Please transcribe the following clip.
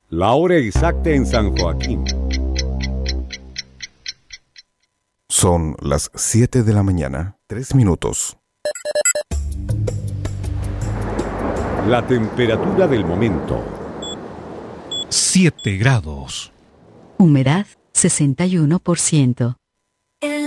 La hora exacta en San Joaquín. Son las 7 de la mañana, 3 minutos. La temperatura del momento. 7 grados. Humedad 61%.